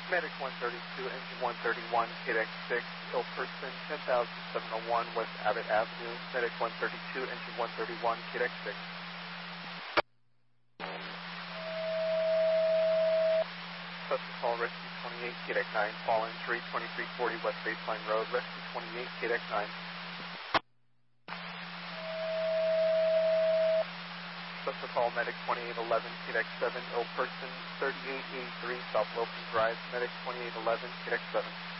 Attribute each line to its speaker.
Speaker 1: Medic 132, engine 131, KDX 6, ill person, 10,701 West Abbott Avenue. Medic 132, engine 131, KDX 6. Subject call, Rescue 28, KDX 9, fall injury, 2340 West Baseline Road, Rescue 28, KDX 9. Subject call, Medic 2811, KDX 7, ill person, 3883 South Wilson Drive, Medic 2811, KDX 7.